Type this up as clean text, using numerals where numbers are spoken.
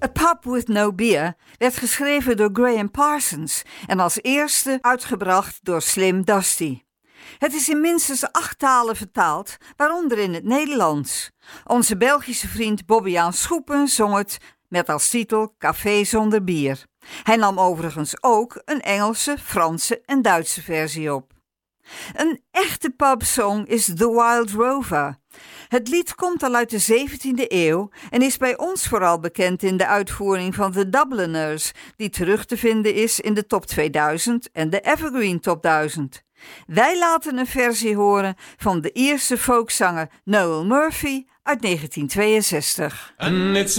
A Pub with No Beer werd geschreven door Graham Parsons en als eerste uitgebracht door Slim Dusty. Het is in minstens 8 talen vertaald, waaronder in het Nederlands. Onze Belgische vriend Bobbejaan Schoepen zong het met als titel Café zonder bier. Hij nam overigens ook een Engelse, Franse en Duitse versie op. Een echte pubsong is The Wild Rover. Het lied komt al uit de 17e eeuw en is bij ons vooral bekend in de uitvoering van de Dubliners, die terug te vinden is in de Top 2000 en de Evergreen Top 1000. Wij laten een versie horen van de Ierse folkzanger Noel Murphy uit 1962.